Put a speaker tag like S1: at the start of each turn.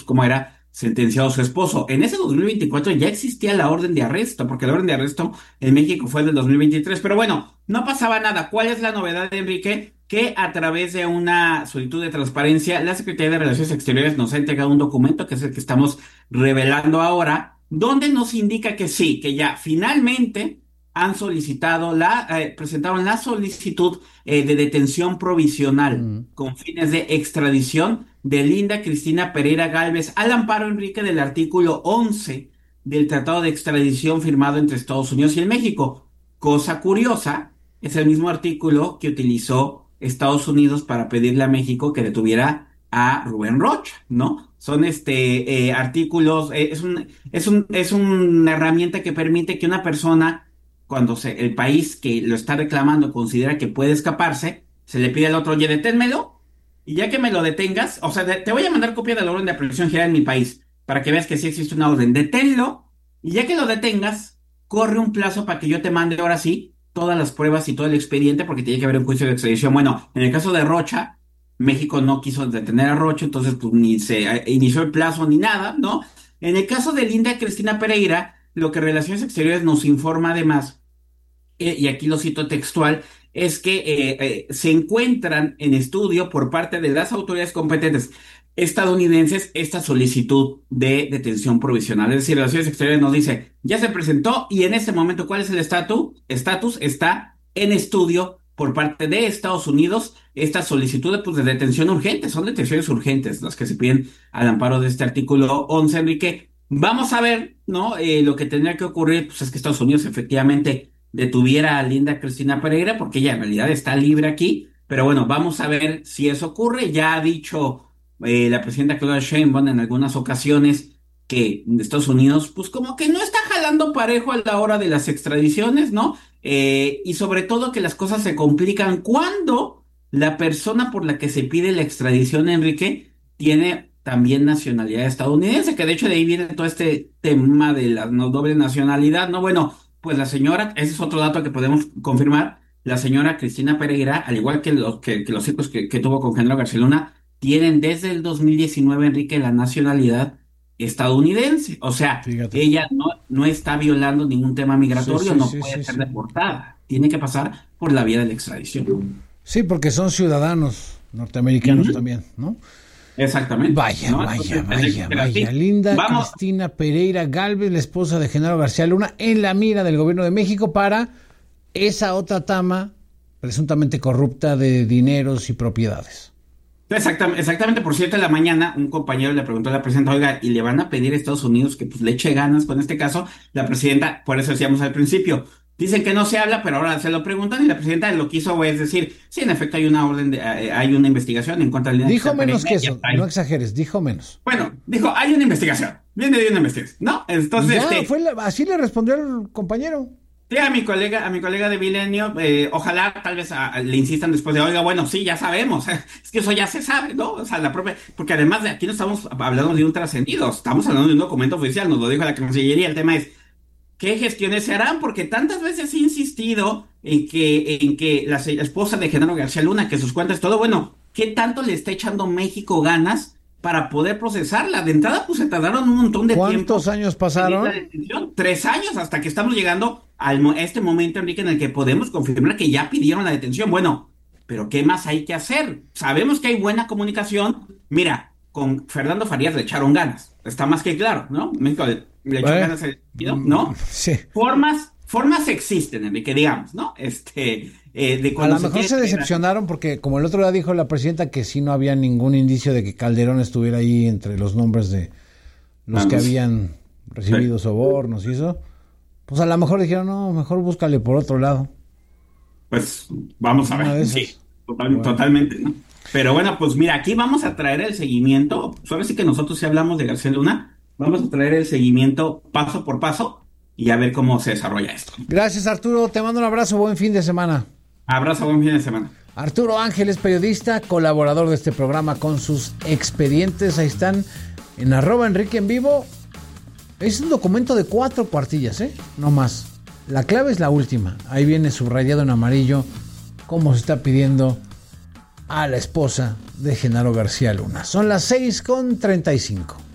S1: cómo era sentenciado su esposo. En ese 2024 ya existía la orden de arresto, porque la orden de arresto en México fue del 2023. Pero bueno, no pasaba nada. ¿Cuál es la novedad, Enrique? Que a través de una solicitud de transparencia, la Secretaría de Relaciones Exteriores nos ha entregado un documento, que es el que estamos revelando ahora, donde nos indica que sí, que ya finalmente han solicitado presentaron la solicitud de detención provisional
S2: Mm.
S1: con fines de extradición de Linda Cristina Pereira Gálvez al amparo, Enrique, del artículo 11 del Tratado de Extradición firmado entre Estados Unidos y el México. Cosa curiosa, es el mismo artículo que utilizó Estados Unidos para pedirle a México que detuviera a Rubén Rocha, ¿no? Son artículos, es una herramienta que permite que una persona, cuando el país que lo está reclamando considera que puede escaparse, se le pide al otro, oye, deténmelo, y ya que me lo detengas, o sea, te voy a mandar copia de la orden de aprehensión general en mi país, para que veas que sí existe una orden, deténlo, y ya que lo detengas, corre un plazo para que yo te mande ahora sí todas las pruebas y todo el expediente, porque tiene que haber un juicio de extradición. Bueno, en el caso de Rocha, México no quiso detener a Rocha, entonces pues ni se inició el plazo ni nada, ¿no? En el caso de Linda Cristina Pereira, lo que Relaciones Exteriores nos informa además, y aquí lo cito textual, es que se encuentran en estudio por parte de las autoridades competentes estadounidenses esta solicitud de detención provisional. Es decir, Relaciones Exteriores nos dice, ya se presentó y en este momento, ¿cuál es el estatus? Estatus está en estudio por parte de Estados Unidos esta solicitud de detención urgente. Son detenciones urgentes las que se piden al amparo de este artículo 11, Enrique. Vamos a ver, ¿no? Lo que tendría que ocurrir, pues es que Estados Unidos efectivamente detuviera a Linda Cristina Pereira, porque ella en realidad está libre aquí. Pero bueno, vamos a ver si eso ocurre. Ya ha dicho la presidenta Claudia Sheinbaum en algunas ocasiones que Estados Unidos, pues como que no está jalando parejo a la hora de las extradiciones, ¿no? Y sobre todo que las cosas se complican cuando la persona por la que se pide la extradición, Enrique, tiene también nacionalidad estadounidense, que de hecho de ahí viene todo este tema de la doble nacionalidad, ¿no? Bueno, pues la señora, ese es otro dato que podemos confirmar, la señora Cristina Pereira, al igual que los hijos que tuvo con Genaro García Luna, tienen desde el 2019, Enrique, la nacionalidad estadounidense. O sea,
S2: Fíjate.
S1: ella no está violando ningún tema
S2: Sí,
S1: migratorio,
S2: sí,
S1: no
S2: sí,
S1: puede
S2: sí,
S1: ser
S2: sí.
S1: deportada. Tiene que pasar por la vía de la extradición.
S2: Sí, porque son ciudadanos norteamericanos
S1: Ujú.
S2: también, ¿no?
S1: Exactamente,
S2: Vaya,
S1: ¿no?
S2: vaya,
S1: Entonces, tendría que
S2: vaya,
S1: ser así.
S2: vaya. Linda
S1: Vamos,
S2: Cristina Pereira Gálvez, la esposa de Genaro García Luna, en la mira del gobierno de México para esa otra trama presuntamente corrupta de dineros y propiedades.
S1: exactamente por 7 de la mañana, un compañero le preguntó a la presidenta, oiga, ¿y le van a pedir a Estados Unidos que pues le eche ganas con este caso? La presidenta, por eso decíamos al principio, dicen que no se habla, pero ahora se lo preguntan y la presidenta lo que hizo es decir, sí, en efecto hay una orden hay una investigación en contra de Lina
S2: Dijo
S1: Cristina
S2: menos
S1: Pereira,
S2: que
S1: ya
S2: eso,
S1: está
S2: no
S1: ahí.
S2: exageres, dijo menos.
S1: Bueno, dijo, hay una investigación, viene de una investigación, ¿no?
S2: Y
S1: Entonces,
S2: ya, así le respondió el compañero.
S1: sí, a mi colega de Milenio, ojalá tal vez le insistan después de, oiga, bueno, sí, ya sabemos, es que eso ya se sabe, ¿no? O sea, porque además de aquí no estamos hablando de un trascendido, estamos hablando de un documento oficial, nos lo dijo la Cancillería, el tema es, ¿qué gestiones se harán? Porque tantas veces he insistido en que la esposa de Genaro García Luna, que sus cuentas, todo, bueno, ¿qué tanto le está echando México ganas para poder procesarla? De entrada, pues se tardaron un montón de
S2: ¿Cuántos
S1: tiempo
S2: años
S1: en pedir la
S2: pasaron?
S1: detención. 3 años hasta que estamos llegando a este momento, Enrique, en el que podemos confirmar que ya pidieron la detención. Bueno, pero ¿qué más hay que hacer? Sabemos que hay buena comunicación. Mira, con Fernando Farías le echaron ganas. Está más que claro, ¿no? México le echó
S2: Eh,
S1: ganas al sentido, ¿no?
S2: sí.
S1: Formas existen, Enrique, digamos, ¿no? De
S2: A
S1: cuando
S2: lo
S1: se
S2: mejor
S1: quiere
S2: se
S1: tener.
S2: decepcionaron porque, como el otro día dijo la presidenta, que sí no había ningún indicio de que Calderón estuviera ahí entre los nombres de los que
S1: Vamos.
S2: habían recibido sobornos y eso. Pues a lo mejor dijeron, no, mejor búscale por otro lado.
S1: Pues vamos a
S2: Una de
S1: ver,
S2: esas.
S1: sí,
S2: Bueno.
S1: totalmente, ¿no? Pero bueno, pues mira, aquí vamos a traer el seguimiento. Sabes sí que nosotros sí hablamos de García Luna, vamos a traer el seguimiento paso por paso y a ver cómo se desarrolla esto.
S2: Gracias, Arturo. Te mando un abrazo. Buen fin de semana.
S1: Abrazo, buen fin de semana.
S2: Arturo Ángeles, periodista, colaborador de este programa con sus expedientes. Ahí están en @Enrique en vivo. Es un documento de 4 cuartillas, no más. La clave es la última. Ahí viene subrayado en amarillo cómo se está pidiendo a la esposa de Genaro García Luna. Son las 6:35.